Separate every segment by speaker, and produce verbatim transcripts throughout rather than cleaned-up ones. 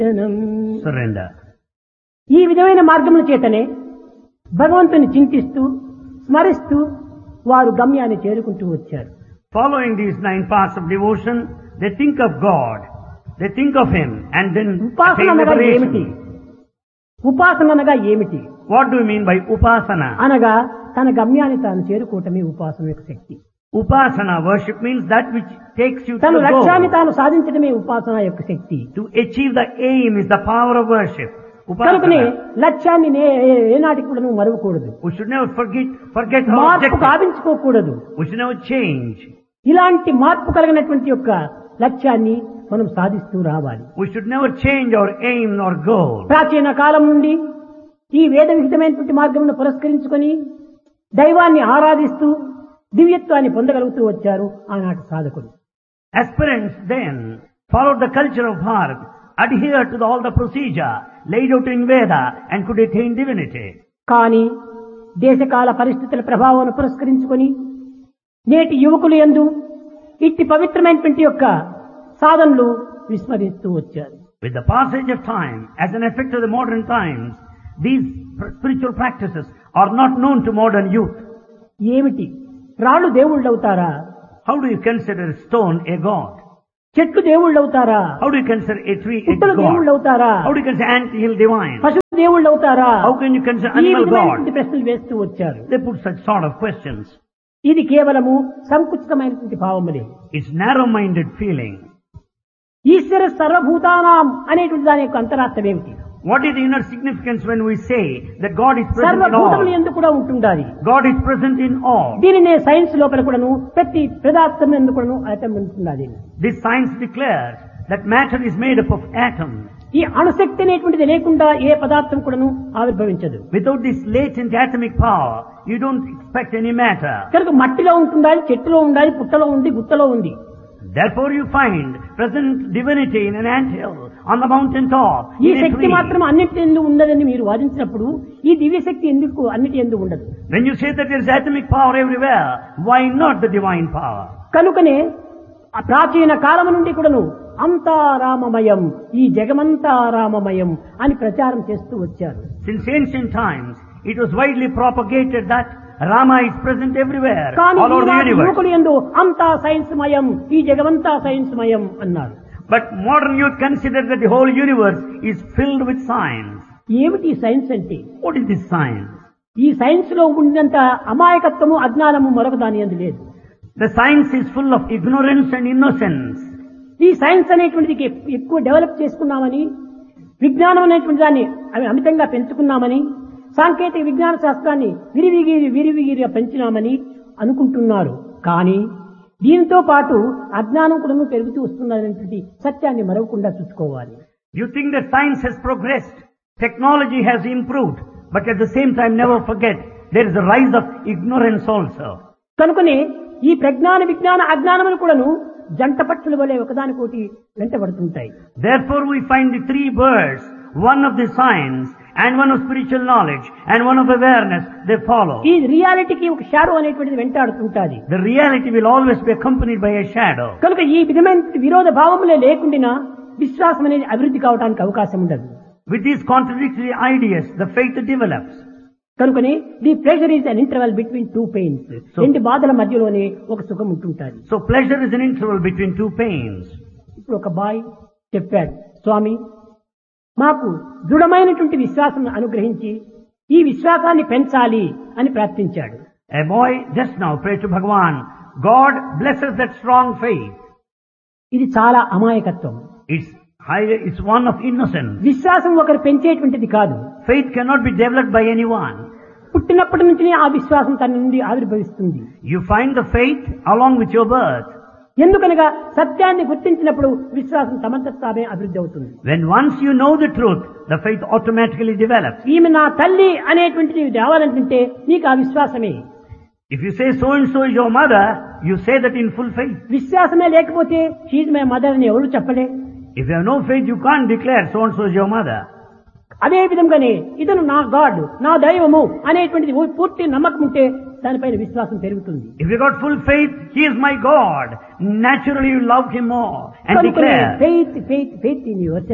Speaker 1: surrender.
Speaker 2: ఈ విధమైన మార్గముల చేతనే భగవంతుని చింతిస్తూ స్మరిస్తూ వారు గమ్యాన్ని చేరుకుంటూ వచ్చారు.
Speaker 1: Following these nine paths of devotion, they think of God, they think of Him, and then
Speaker 2: ఉపాసన
Speaker 1: attain
Speaker 2: అనగా ఏమిటి?
Speaker 1: liberation.
Speaker 2: ఉపాసన అనగా ఏమిటి?
Speaker 1: What do you mean by upasana?
Speaker 2: అనగా తన గమ్యాన్ని తాను చేరుకోవటమే ఉపాసన యొక్క శక్తి.
Speaker 1: Upasana worship means that which takes you to
Speaker 2: తన
Speaker 1: the
Speaker 2: లక్ష్యాన్ని
Speaker 1: goal.
Speaker 2: తాను సాధించడమే ఉపాసన యొక్క శక్తి.
Speaker 1: To achieve the aim is the power of worship.
Speaker 2: కనుకనే
Speaker 1: Upasana.
Speaker 2: లక్ష్యాన్ని నే- ఏ- ఏనాటికి కూడా నువ్వు మరవకూడదు.
Speaker 1: We should never forget, forget our
Speaker 2: మార్పు
Speaker 1: objective.
Speaker 2: గావించుకోకూడదు.
Speaker 1: We should never change.
Speaker 2: ఇలాంటి మార్పు కలిగినటువంటి యొక్క లక్ష్యాన్ని మనం సాధిస్తూ రావాలి.
Speaker 1: We should never change our aim or goal.
Speaker 2: ప్రాచీన కాలం నుండి ఈ వేద విహితమైనటువంటి మార్గమును పురస్కరించుకొని దైవాన్ని ఆరాధిస్తూ దివ్యత్వాన్ని పొందగలుగుతూ వచ్చారు ఆనాటి సాధకులు.
Speaker 1: Aspirants then followed the culture of Bharat, adhered to the, all the procedure laid out in Veda and could attain divinity.
Speaker 2: కానీ దేశకాల పరిస్థితుల ప్రభావాన్ని పురస్కరించుకొని నేటి యువకులు యందు ఇట్టి పవిత్రమైనటువంటి యొక్క సాధనలు విస్మరిస్తూ వచ్చారు.
Speaker 1: With the passage of time, as an effect of the modern times, these pr- spiritual practices are not known to modern youth.
Speaker 2: ఏమిటి? రాళ్ళు దేవుళ్ళవుతారా?
Speaker 1: How do you consider a stone a god?
Speaker 2: చెట్లు దేవుళ్ళవుతారా?
Speaker 1: How do you consider a tree a
Speaker 2: పుట్టలు
Speaker 1: god?
Speaker 2: దేవుళ్ళవుతారా?
Speaker 1: How do you consider ant hill divine?
Speaker 2: పశువు దేవుళ్ళవుతారా?
Speaker 1: How can you consider
Speaker 2: ఈ
Speaker 1: animal
Speaker 2: విధమైనటువంటి
Speaker 1: god?
Speaker 2: ప్రశ్నలు వేస్తూ వచ్చారు.
Speaker 1: They put such sort of questions.
Speaker 2: ఇది కేవలము సంకుచితమైనటువంటి భావములే.
Speaker 1: It's narrow-minded feeling.
Speaker 2: ఈశ్వర సర్వభూతానాం అనేటువంటి దాని యొక్క అంతరార్థం ఏమిటి?
Speaker 1: What is the inner significance when we say that God is present in
Speaker 2: సర్వభూతములు
Speaker 1: all?
Speaker 2: ఎందుకు కూడా ఉంటుండాలి.
Speaker 1: God is present in all.
Speaker 2: దీనినే సైన్స్ లోపల కూడాను ప్రతి పదార్థం ఎందుకు కూడాను అటం ఉంటున్నది.
Speaker 1: This science declares that matter is made up of atoms.
Speaker 2: ఈ అణుశక్తి అనేటువంటిది లేకుండా ఏ పదార్థం కూడాను ఆవిర్భవించదు.
Speaker 1: Without this latent atomic power, you don't expect any matter.
Speaker 2: కనుక మట్టిలో ఉంటుండాలి, చెట్టులో ఉండాలి, పుట్టలో ఉంది, గుట్టలో ఉంది.
Speaker 1: Therefore you find present divinity in an anthill, on the mountain top,
Speaker 2: ఈ
Speaker 1: in a
Speaker 2: శక్తి
Speaker 1: tree.
Speaker 2: మాత్రం అన్నిటి ఎందుకు ఉన్నదని మీరు వాదించినప్పుడు ఈ దివ్య శక్తి ఎందుకు అన్నిటి ఎందుకు ఉండదు?
Speaker 1: When you say that there is atomic power everywhere, why not the divine power?
Speaker 2: కనుకనే ఆ ప్రాచీన కాలము నుండి కూడాను అంతా రామమయం, ఈ జగమంతా రామమయం అని ప్రచారం చేస్తూ వచ్చారు.
Speaker 1: Since ancient times, it was widely propagated that Rama is present everywhere,
Speaker 2: కానీ
Speaker 1: all over the
Speaker 2: ఈనాటి
Speaker 1: universe.
Speaker 2: యువకులు యందు అంతా సైన్స్ మయం, ఈ జగమంతా సైన్స్ మయం అన్నారు.
Speaker 1: But modern youth consider that the whole universe is filled with science.
Speaker 2: ఏమిటి ఈ సైన్స్ అంటే?
Speaker 1: What is this science?
Speaker 2: ఈ సైన్స్ లో ఉన్నంత అమాయకత్వము అజ్ఞానము మరొక దాని యందు లేదు.
Speaker 1: The science is full of ignorance and innocence.
Speaker 2: ఈ సైన్స్ అనేటువంటిది ఎక్కువ డెవలప్ చేసుకున్నామని, విజ్ఞానం అనేటువంటి దాన్ని అవి అమితంగా పెంచుకున్నామని, సాంకేతిక విజ్ఞాన శాస్త్రాన్ని విరివిగిరి విరివిగిరిగా పెంచినామని అనుకుంటున్నారు. కానీ దీనితో పాటు అజ్ఞానం కూడా పెరుగుతూ వస్తున్నటువంటి సత్యాన్ని మరవకుండా చూసుకోవాలి.
Speaker 1: You think that science has progressed, technology has improved, but at the same time never forget there is a rise of ignorance also.
Speaker 2: కనుకనే ఈ ప్రజ్ఞాన విజ్ఞాన అజ్ఞానములు కూడాను జంట పక్షుల వలె ఒకదానికోటి వెంటబడుతుంటాయి.
Speaker 1: Therefore we find the three birds, one of the science and one of spiritual knowledge and one of awareness, they follow.
Speaker 2: ఈ రియాలిటీకి ఒక షాడో అనేటువంటిది వెంటాడుతుంటాది.
Speaker 1: The reality will always be accompanied by a shadow.
Speaker 2: కనుక ఈ విధమైన విరోధ భావములే లేకుండా విశ్వాసం అనేది అభివృద్ధి కావడానికి అవకాశం ఉండదు.
Speaker 1: With these contradictory ideas, the faith develops.
Speaker 2: కనుకనే the pressure is an interval between two pains.
Speaker 1: So-
Speaker 2: రెండు బాధల మధ్యలోనే ఒక సుఖం ఉంటుంటాది.
Speaker 1: So pleasure is an interval between two pains.
Speaker 2: ఇప్పుడు ఒక బాయ్ చెప్పాడు, స్వామి మాకు దృఢమైనటువంటి విశ్వాసం అనుగ్రహించి ఈ విశ్వాసాన్ని పెంచాలి అని ప్రార్థించాడు.
Speaker 1: A boy just now prayed to Bhagavan, God blesses that strong faith.
Speaker 2: ఇది చాలా అమాయకత్వం.
Speaker 1: It's high, it's one of innocence.
Speaker 2: విశ్వాసం ఒకరు పెంచేటువంటిది కాదు.
Speaker 1: Faith cannot be developed by anyone.
Speaker 2: పుట్టినప్పటి నుంచి ఆ విశ్వాసం తన నుండి ఆవిర్భవిస్తుంది.
Speaker 1: You find the faith along with your birth.
Speaker 2: ఎందుకనగా సత్యాన్ని గుర్తించినప్పుడు విశ్వాసం తమంతట తామే అభివృద్ధి అవుతుంది.
Speaker 1: When once you know the truth, the faith automatically develops.
Speaker 2: ఈమె నా తల్లి అనేటువంటిది రావాలంటే నీకు ఆ విశ్వాసమే.
Speaker 1: If you say so and so is your mother, you say that in full faith.
Speaker 2: విశ్వాసమే లేకపోతే షీజ్ మై మదర్ అని ఎవరు చెప్పలే.
Speaker 1: If you have no faith, you can't declare so and so is your mother.
Speaker 2: అదే విధంగానే ఇతను నా God, నా దైవము అనేటువంటిది పూర్తి నమ్మకం ఉంటే దానిపైన విశ్వాసం పెరుగుతుంది.
Speaker 1: If you got full faith, he is my God. Naturally you love him more and declare.
Speaker 2: Faith faith faith in your self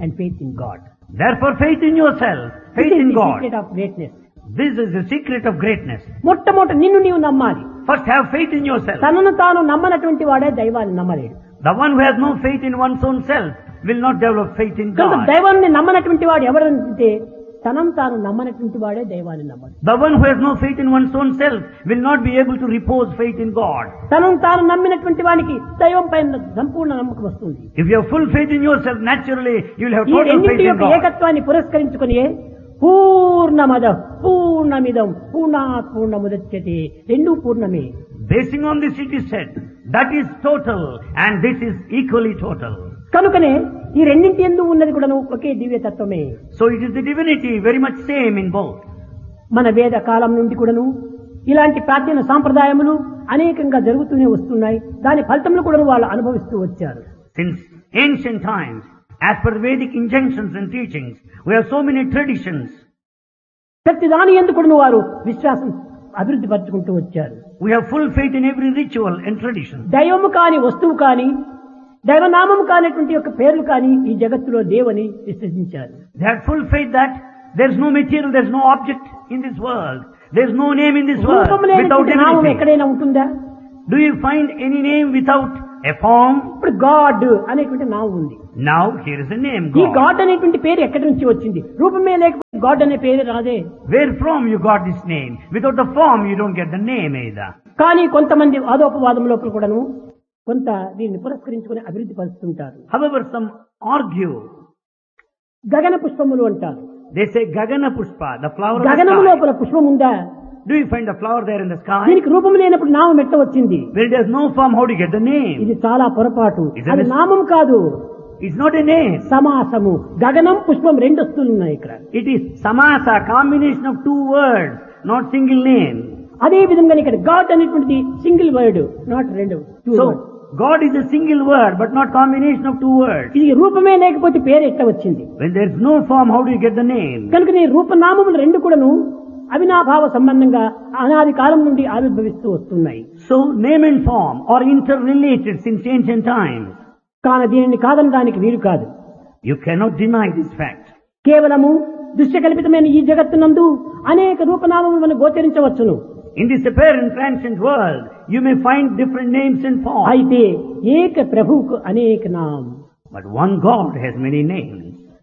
Speaker 2: and faith in God.
Speaker 1: Therefore, faith in yourself, faith
Speaker 2: This is
Speaker 1: in
Speaker 2: the
Speaker 1: God.
Speaker 2: secret of greatness.
Speaker 1: This is the secret of greatness.
Speaker 2: మొట్టమొదట నిన్ను నీవు నమ్మాలి.
Speaker 1: First, have faith in yourself.
Speaker 2: తనను తాను నమ్మనటువంటి వాడే దైవాన్ని నమ్మలేడు.
Speaker 1: The one who has no faith in one's own self will not develop faith in
Speaker 2: కనుక
Speaker 1: God.
Speaker 2: దైవాన్ని నమ్మనటువంటి వాడు ఎవరంటే తనను తాను నమ్మనటువంటి వాడే దైవాన్ని నమ్మడు.
Speaker 1: The one who has no faith in one's own self will not be able to repose faith in God.
Speaker 2: తనను తాను నమ్మినటువంటి వానికి దైవం పైన సంపూర్ణ నమ్మకం వస్తుంది.
Speaker 1: If you have full faith in yourself, naturally you will have
Speaker 2: ఈ
Speaker 1: total faith
Speaker 2: రెండింటి
Speaker 1: in
Speaker 2: యొక్క
Speaker 1: God.
Speaker 2: ఏకత్వాన్ని పురస్కరించుకుని పూర్ణమద పూర్ణమిదం పూర్ణాత్ పూర్ణముదచ్యతే రెండు పూర్ణమే.
Speaker 1: Basing on this, it is said that is total and this is equally total.
Speaker 2: కనుకనే ఈ రెండింటి యందు ఉన్నది కూడా ఒకే దివ్యతత్వమే.
Speaker 1: So it is the divinity very much same in both.
Speaker 2: మన వేద కాలం నుండి కూడాను ఇలాంటి ప్రాచీన సాంప్రదాయములు అనేకంగా జరుగుతూనే వస్తున్నాయి. దాని ఫలితములు కూడా వాళ్ళు అనుభవిస్తూ వచ్చారు.
Speaker 1: Since ancient times, as per Vedic injunctions and teachings, we have so many traditions.
Speaker 2: ప్రతి దాని యందు కూడా వారు విశ్వాసం అభివృద్ధి పరచుకుంటూ వచ్చారు.
Speaker 1: We have full faith in every ritual and tradition.
Speaker 2: దైవము కాని వస్తువు కాని దైవనామము కానిటువంటి యొక్క పేర్లు కాని ఈ జగత్తులో లేవని విశ్వసించారు.
Speaker 1: They had full faith that there is no material, there is no object in this world. There is no name in this world
Speaker 2: రూపం
Speaker 1: without
Speaker 2: లేనటువంటి నామం
Speaker 1: anything.
Speaker 2: ఎక్కడైనా ఉంటుందా?
Speaker 1: Do you find any name without a form?
Speaker 2: ఇప్పుడు God అనేటువంటి నామం ఉంది.
Speaker 1: Now here is a name,
Speaker 2: ఈ
Speaker 1: God.
Speaker 2: గాడ్ అనేటువంటి పేరు ఎక్కడి నుంచి వచ్చింది? రూపమే లేకపోతే గాడ్ అనే పేరు రాదే.
Speaker 1: Where from you got this name? Without the form you don't get the name either.
Speaker 2: కానీ కొంతమంది వాదోపవాదం లోపల కూడాను కొంత దీన్ని పురస్కరించుకుని అభివృద్ధి పరుస్తుంటారు.
Speaker 1: However, some argue.
Speaker 2: గగన పుష్పములు అంటారు.
Speaker 1: They say Gagana Pushpa, the flower of the
Speaker 2: గగనము
Speaker 1: sky.
Speaker 2: లోపల పుష్పం ఉందా?
Speaker 1: Do you find the flower there in the sky?
Speaker 2: దీనికి రూపం లేనప్పుడు నామం ఎట్ట వచ్చింది?
Speaker 1: When it has no form, how do you get the name?
Speaker 2: ఇది చాలా పొరపాటు.
Speaker 1: Isn't
Speaker 2: అది
Speaker 1: it?
Speaker 2: నామం కాదు,
Speaker 1: It's not a name.
Speaker 2: సమాసము. గగనం పుష్పం రెండు వస్తువులు ఉన్నాయి ఇక్కడ.
Speaker 1: It is samasa, combination of two words, not single name.
Speaker 2: అదే విధంగా ఇక్కడ గాడ్ అనేటువంటిది సింగిల్ వర్డ్, నాట్ రెండు. two
Speaker 1: So,
Speaker 2: words.
Speaker 1: God is a single word, but not combination of two words.
Speaker 2: ఇది రూపమే లేకపోతే పేరు ఎట్ట వచ్చింది?
Speaker 1: When there is no form, how do you get the name?
Speaker 2: కనుక నీ రూపనామములు రెండు కూడాను అవినాభావ సంబంధంగా అనాది కాలం నుండి ఆవిర్భవిస్తూ వస్తున్నాయి.
Speaker 1: So, name and form are interrelated since ancient times.
Speaker 2: కాన దీనిని కాదనడానికి వీలు కాదు.
Speaker 1: You cannot deny this fact.
Speaker 2: కేవలము దృశ్యకల్పితమైన ఈ జగత్తునందు అనేక రూపనామములు మనం గోచరించవచ్చును.
Speaker 1: In this apparent transient world, you may find different names and forms.
Speaker 2: అయితే ఏక ప్రభువుకు అనేక నామ్.
Speaker 1: But one God has many names.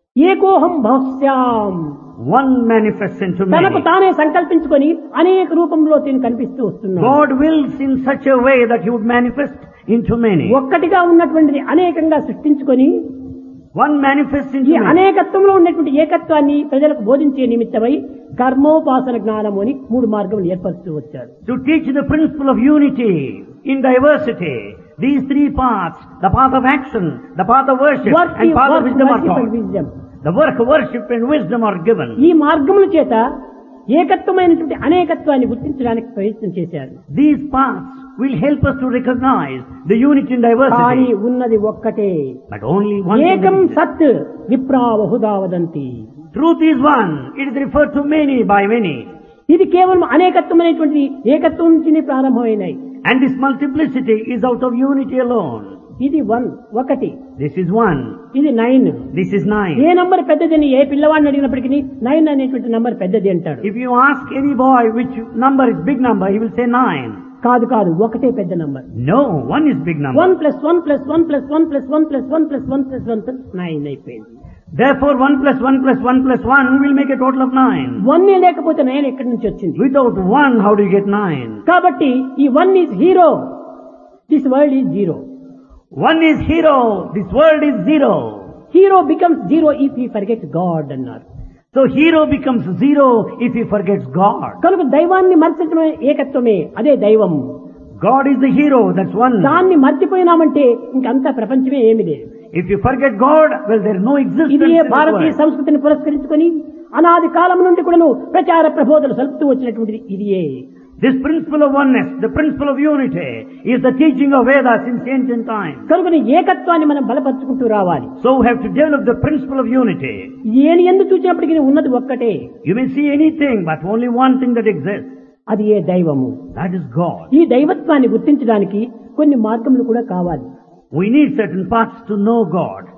Speaker 2: ఏకోహం భవస్యాం.
Speaker 1: One manifests into
Speaker 2: తనకు
Speaker 1: many.
Speaker 2: తానే సంకల్పించుకొని అనేక రూపంలో తిని కనిపిస్తూ వస్తున్నాడు.
Speaker 1: God wills in such a way that He would manifest into many.
Speaker 2: ఒక్కటిగా ఉన్నటువంటిది అనేకంగా సృష్టించుకొని
Speaker 1: One manifests
Speaker 2: ఈ
Speaker 1: into many.
Speaker 2: అనేకత్వంలో ఉన్నటువంటి ఏకత్వాన్ని ప్రజలకు బోధించే నిమిత్తమై కర్మోపాసన జ్ఞానము అని మూడు మార్గములు ఏర్పరుస్తూ వచ్చారు.
Speaker 1: To teach the principle of unity in diversity, these three paths, the path of action, the path of worship,
Speaker 2: Worship,
Speaker 1: and path of
Speaker 2: worship,
Speaker 1: wisdom are
Speaker 2: worship and
Speaker 1: taught.
Speaker 2: wisdom.
Speaker 1: The work of worship and wisdom are given.
Speaker 2: ఈ మార్గముల చేత ఏకత్వమైనటువంటి అనేకత్వాన్ని గుర్తించడానికి ప్రయత్నం చేశారు.
Speaker 1: These paths will help us to recognize the unity in
Speaker 2: కానీ
Speaker 1: diversity.
Speaker 2: ఉన్నది ఒక్కటే.
Speaker 1: But only one
Speaker 2: ఏకం
Speaker 1: thing is-
Speaker 2: సత్ విప్రా Bahuda వదంతి.
Speaker 1: Truth is one. It is referred to many by many.
Speaker 2: ఇది కేవలం అనేకత్వమైనటువంటి ఏకత్వం నుంచినే ప్రారంభమైనాయి.
Speaker 1: And this multiplicity is out of unity alone.
Speaker 2: ఇది one ఒకటి,
Speaker 1: This is one.
Speaker 2: ఇది nine.
Speaker 1: This is nine.
Speaker 2: A number పెద్దదని ఏ పిల్లవాడిని అడిగినప్పటికీ nine అనేటువంటి number పెద్దది అంటాడు.
Speaker 1: If you ask any boy which number is big number, he will say nine.
Speaker 2: కాదు కాదు, ఒకటే పెద్ద number.
Speaker 1: No, one is big number.
Speaker 2: One plus one plus one plus one plus one plus one plus one plus one plus nine అయిపోయింది.
Speaker 1: Therefore, one plus one plus one plus one will make a total of nine.
Speaker 2: One లేకపోతే nine ఎక్కడి నుంచి వచ్చింది?
Speaker 1: Without one, how do you get nine?
Speaker 2: కాబట్టి ఈ one is hero, this world is zero.
Speaker 1: One is hero, this world is zero.
Speaker 2: Hero becomes zero if he forgets God అన్నారు.
Speaker 1: So hero becomes zero if he forgets God.
Speaker 2: కనుక దైవాన్ని మర్చడమే ఏకత్వమే, అదే దైవం.
Speaker 1: God is the hero, that's one.
Speaker 2: దాన్ని మర్చిపోయినామంటే ఇంకంతా ప్రపంచమే ఏమి లేదు.
Speaker 1: If you forget God, well, there is no existence
Speaker 2: ఇది
Speaker 1: in this
Speaker 2: భారతీయ
Speaker 1: world.
Speaker 2: సంస్కృతిని పురస్కరించుకొని అనాది కాలం నుండి కూడాను ప్రచార ప్రబోధనలు సలుపుతూ వచ్చినటువంటిది ఇదియే.
Speaker 1: This principle of oneness, the principle of unity, is the teaching of Vedas since ancient times.
Speaker 2: కనుక ఏకత్వాన్ని మనం బలపరుచుకుంటూ రావాలి.
Speaker 1: So we have to develop the principle of unity.
Speaker 2: ఏని ఎందు చూసినప్పటికీ ఉన్నది ఒక్కటే,
Speaker 1: You may see anything, but only one thing that exists.
Speaker 2: అది ఏ దైవము.
Speaker 1: That is God.
Speaker 2: ఈ దైవత్వాన్ని గుర్తించడానికి కొన్ని మార్గములు కూడా కావాలి.
Speaker 1: We need certain paths to know God.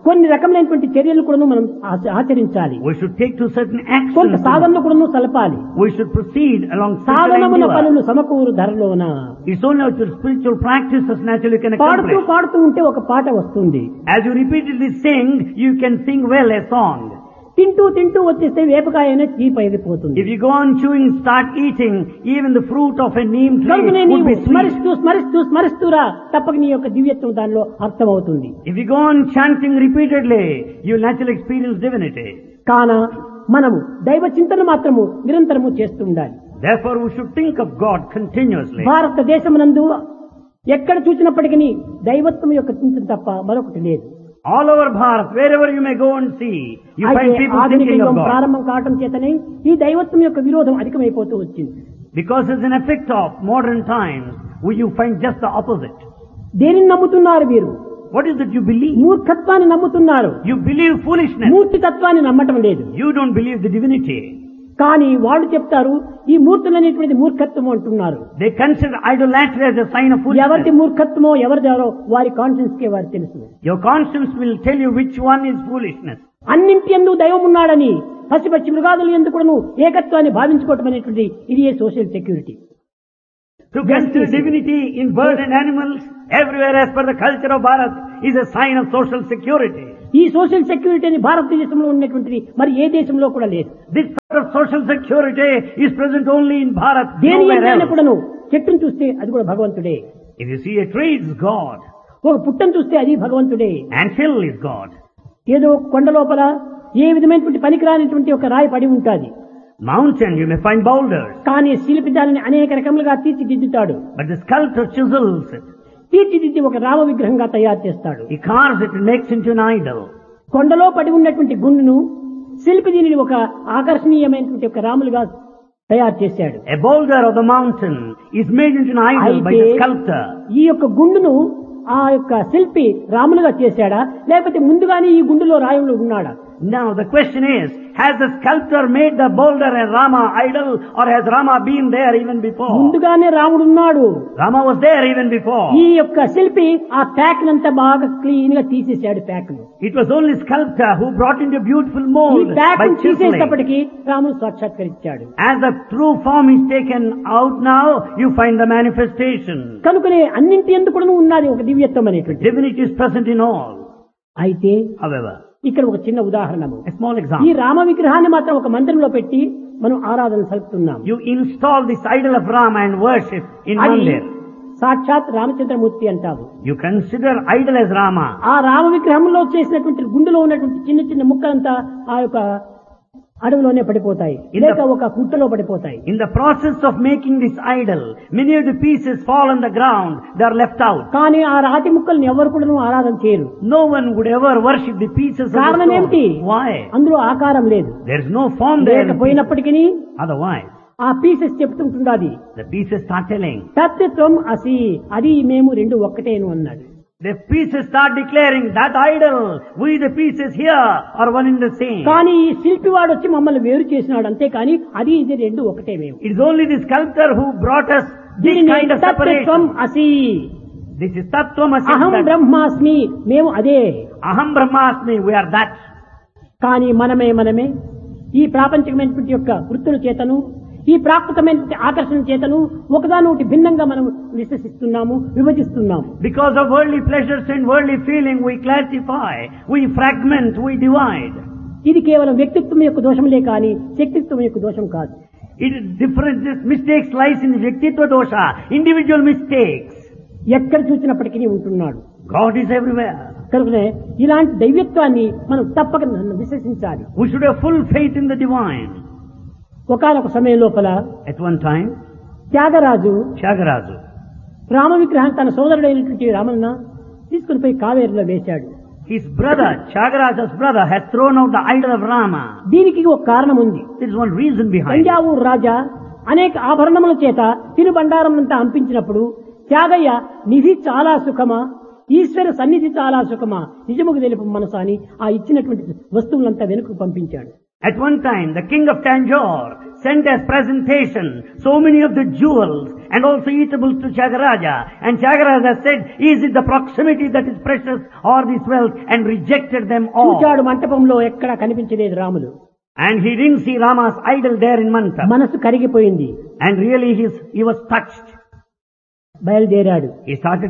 Speaker 2: కొన్ని రకములైనటువంటి చర్యలు కూడా మనం ఆచ- ఆచరించాలి.
Speaker 1: We should take to certain
Speaker 2: కొంత
Speaker 1: actions.
Speaker 2: సాధనలు కూడా సలపాలి.
Speaker 1: We should proceed along spiritual
Speaker 2: సాధనమున
Speaker 1: endeavor.
Speaker 2: పనులు సమకూరు ధరలోన.
Speaker 1: It's only out your spiritual practices naturally you can
Speaker 2: పాడుతూ
Speaker 1: accomplish.
Speaker 2: పాడుతూ ఉంటే ఒక పాట వస్తుంది.
Speaker 1: As you repeatedly sing, you can sing well a song.
Speaker 2: తింటూ తింటూ వచ్చేస్తే వేపకాయ అనేది చీప్ అయిపోతుంది.
Speaker 1: If you go on chewing, start eating, even the fruit of a neem tree
Speaker 2: కనుకనే
Speaker 1: would
Speaker 2: నీవు
Speaker 1: be sweet.
Speaker 2: స్మరిస్తూ స్మరిస్తూ స్మరిస్తూరా తప్పక నీ యొక్క దివ్యత్వం దానిలో అర్థమవుతుంది.
Speaker 1: If you go on chanting repeatedly, you'll naturally experience divinity.
Speaker 2: కాన మనము దైవ చింతన మాత్రము నిరంతరము చేస్తూ ఉండాలి.
Speaker 1: Therefore, we should think of God continuously.
Speaker 2: భారతదేశమునందు ఎక్కడ చూసినప్పటికీ దైవత్వం యొక్క చింతన తప్ప మరొకటి లేదు.
Speaker 1: All over Bharat, wherever you may go and see, you
Speaker 2: అయితే
Speaker 1: find people
Speaker 2: ఆధునిక
Speaker 1: thinking
Speaker 2: యుగం
Speaker 1: of God.
Speaker 2: ప్రారంభం కావటం చేతనే ఈ దైవత్వం యొక్క విరోధం అధికమైపోతూ వచ్చింది.
Speaker 1: Because it's an effect of modern times, where you find just the opposite.
Speaker 2: దేనిని నమ్ముతున్నారు మీరు?
Speaker 1: What is it you believe?
Speaker 2: మూర్ఖత్వాన్ని నమ్ముతున్నారు.
Speaker 1: You believe foolishness.
Speaker 2: మూర్తితత్వాన్ని నమ్మటం లేదు.
Speaker 1: You don't believe the divinity.
Speaker 2: కానీ వాళ్ళు చెప్తారు ఈ మూర్తులు అనేటువంటిది మూర్ఖత్వం అంటున్నారు.
Speaker 1: They consider idolatry as a sign of
Speaker 2: ఎవరిది
Speaker 1: foolishness.
Speaker 2: మూర్ఖత్వమో ఎవరిదారో వారి కాన్షియన్స్ కే వారు తెలుసు.
Speaker 1: Your conscience will tell you which one is foolishness.
Speaker 2: అన్నింటి యందు దైవం ఉన్నాడని పసి పచ్చి మృగాదులు ఎందుకు కూడాను ఏకత్వాన్ని భావించుకోవటం అనేటువంటి ఇది ఏ social security.
Speaker 1: To consider divinity in birds and animals everywhere as per the culture of Bharat is a sign of social security.
Speaker 2: ఈ సోషల్ సెక్యూరిటీ అని భారతదేశంలో ఉన్నటువంటిది మరి ఏ దేశంలో కూడా లేదు.
Speaker 1: This sort of social security is present only in Bharat,
Speaker 2: దేని
Speaker 1: nowhere
Speaker 2: ఎంతైనా
Speaker 1: else.
Speaker 2: కూడాను చెట్టును చూస్తే అది కూడా భగవంతుడే.
Speaker 1: If you see a tree, it's God.
Speaker 2: ఒక పుట్టను చూస్తే అది భగవంతుడే.
Speaker 1: And hill is God.
Speaker 2: ఏదో కొండ లోపల ఏ విధమైనటువంటి పనికిరానిటువంటి ఒక రాయి పడి ఉంటుంది.
Speaker 1: Mountain, you may find boulders.
Speaker 2: కానీ శిల్పి దానిని అనేక రకములుగా తీర్చిదిద్దుతాడు.
Speaker 1: But the sculptor chisels it.
Speaker 2: తీర్చిదిద్ది ఒక రామ విగ్రహంగా తయారు చేస్తాడు.
Speaker 1: He carves it and makes into an idol.
Speaker 2: కొండలో పడి ఉన్నటువంటి గుండును శిల్పి దీనిని ఒక ఆకర్షణీయమైనటువంటి ఒక రాములుగా తయారు చేశాడు.
Speaker 1: A boulder of the mountain is made into an idol by
Speaker 2: అయితే
Speaker 1: the sculptor.
Speaker 2: ఈ యొక్క గుండును ఆ యొక్క శిల్పి రాములుగా చేశాడా లేకపోతే ముందుగానే ఈ గుండులో రాయుడు ఉన్నాడా?
Speaker 1: Now the question is, has the sculptor made the boulder a Rama idol, or has Rama been there even before?
Speaker 2: ముందుగానే రాముడు ఉన్నాడు.
Speaker 1: Rama was there even before.
Speaker 2: ఈ యొక్క శిల్పి ఆ ప్యాక్ నంతా బాగా క్లీన్ గా తీసేశాడు ప్యాక్ ను.
Speaker 1: It was only sculptor who brought into beautiful
Speaker 2: ఈ
Speaker 1: mold
Speaker 2: ప్యాక్
Speaker 1: by
Speaker 2: ను
Speaker 1: chiseling.
Speaker 2: తీసేటప్పటికి రాముడు సాక్షాత్కరించాడు.
Speaker 1: As the true form is taken out now, you find the manifestation.
Speaker 2: కనుకనే అన్నింటి ఎందుకు కూడా ఉన్నది ఒక దివ్యత్వం అనేటువంటి.
Speaker 1: Divinity is present in all.
Speaker 2: అయితే
Speaker 1: However,
Speaker 2: ఇక్కడ ఒక చిన్న ఉదాహరణము.
Speaker 1: a small
Speaker 2: ఈ
Speaker 1: example.
Speaker 2: రామ విగ్రహాన్ని మాత్రం ఒక మందిరంలో పెట్టి మనం ఆరాధన సలుపుతున్నాం.
Speaker 1: You install this idol of Rama and worship in
Speaker 2: అది
Speaker 1: Mandir.
Speaker 2: సాక్షాత్ రామచంద్రమూర్తి అంటారు.
Speaker 1: You consider idol as Rama.
Speaker 2: ఆ రామ విగ్రహంలో చేసినటువంటి గుండెలో ఉన్నటువంటి చిన్న చిన్న ముక్కలంతా ఆ యొక్క అడవిలోనే పడిపోతాయి,
Speaker 1: In
Speaker 2: లేక
Speaker 1: the-
Speaker 2: ఒక గుట్టలో పడిపోతాయి.
Speaker 1: In the process of making this idol, many of the pieces fall on the ground. They are left out.
Speaker 2: కానీ ఆ రాతి ముక్కల్ని ఎవరు కూడా ఆరాధన చేయరు.
Speaker 1: No one would ever worship the pieces of the
Speaker 2: కారణం ఏమిటి?
Speaker 1: stone. Why?
Speaker 2: అందులో ఆకారం లేదు.
Speaker 1: There is no form there. in pieces.
Speaker 2: లేకపోయినప్పటికీ
Speaker 1: Otherwise,
Speaker 2: ఆ pieces చెప్తుంటున్నది
Speaker 1: the pieces start telling.
Speaker 2: తత్వం అసి అది మేము రెండు ఒక్కటేను అన్నాడు.
Speaker 1: The pieces start declaring that idol, we the pieces here are one in the same.
Speaker 2: కానీ ఈ శిల్పి వాడు వచ్చి మమ్మల్ని వేరు చేసినాడు, అంతేకాని అది ఇది రెండు ఒకటే మేము.
Speaker 1: It is only the sculptor who brought us this
Speaker 2: దీనిని
Speaker 1: kind of
Speaker 2: తత్వం
Speaker 1: separation.
Speaker 2: అసి
Speaker 1: This is Tattvamasi.
Speaker 2: అహం
Speaker 1: that-
Speaker 2: బ్రహ్మాస్మి మేము అదే.
Speaker 1: Aham Brahmasmi, we are that.
Speaker 2: కానీ మనమే మనమే ఈ ప్రాపంచికమైనటువంటి యొక్క వృత్తుల చేతను ఈ ప్రాకృతమైనటువంటి ఆకర్షణ చేతను ఒకదానొకటి భిన్నంగా మనం విశ్వసిస్తున్నాము, విభజిస్తున్నాము.
Speaker 1: Because of worldly pleasures and worldly feeling, we classify, we fragment, we divide.
Speaker 2: ఇది కేవలం వ్యక్తిత్వం యొక్క దోషములే కానీ శక్తిత్వం యొక్క దోషం కాదు.
Speaker 1: It is different. This mistakes lies in the Vyaktitva dosha, individual mistakes.
Speaker 2: ఎక్కడ చూసినప్పటికీ ఉంటున్నాడు.
Speaker 1: God is everywhere.
Speaker 2: కనుకనే ఇలాంటి దైవత్వాన్ని మనం తప్పక విశ్వసించాలి.
Speaker 1: We should have full faith in the divine.
Speaker 2: ఒకానొక సమయం లోపల
Speaker 1: At one time,
Speaker 2: Tyagaraju
Speaker 1: Tyagaraja,
Speaker 2: Rama విగ్రహం తన సోదరుడైనటువంటి రామన్న తీసుకుని పోయి కావేరిలో వేశాడు.
Speaker 1: his brother, Tyagaraja's brother, has thrown out the idol of Rama.
Speaker 2: దీనికి ఒక కారణం ఉంది.
Speaker 1: There is one reason behind it.
Speaker 2: Thanjavur రాజా అనేక ఆభరణముల చేత తిరుబండారమునంతా అంపించినప్పుడు త్యాగయ్య నిధి చాలా సుఖమా, ఈశ్వర సన్నిధి చాలా సుఖమా, నిజముకు తెలుపు మనసు అని ఆ ఇచ్చినటువంటి వస్తువులంతా వెనుకకు పంపించాడు.
Speaker 1: At one time, the king of Tanjore sent as presentation so many of the jewels and also eatables to Tyagaraja. And Tyagaraja said, is it the proximity that is precious or this wealth? And rejected them all.
Speaker 2: చూచాడు మంటపంలో ఎక్కడా కనిపించలేదు Ramulu.
Speaker 1: And he didn't see Rama's idol there in Mantap.
Speaker 2: మనసు కరిగిపోయింది.
Speaker 1: And really his, he was touched.
Speaker 2: బయలుదేరాడు.
Speaker 1: He started